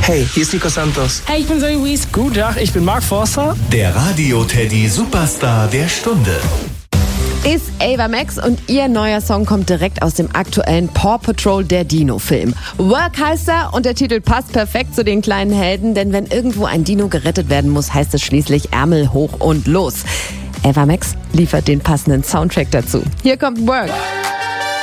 Hey, hier ist Nico Santos. Hey, ich bin Zoe Wees. Guten Tag, ich bin Mark Forster. Der Radio-Teddy Superstar der Stunde. Ist Ava Max und ihr neuer Song kommt direkt aus dem aktuellen Paw Patrol der Dino-Film. Work heißt er und der Titel passt perfekt zu den kleinen Helden, denn wenn irgendwo ein Dino gerettet werden muss, heißt es schließlich Ärmel hoch und los. Ava Max liefert den passenden Soundtrack dazu. Hier kommt Work.